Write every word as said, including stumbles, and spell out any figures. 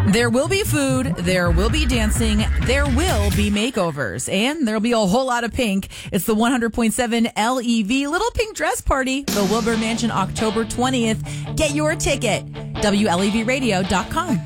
There will be food, there will be dancing, there will be makeovers, and there'll be a whole lot of pink. It's the one hundred point seven L E V Little Pink Dress Party, the Wilbur Mansion, October twentieth. Get your ticket, W L E V radio dot com.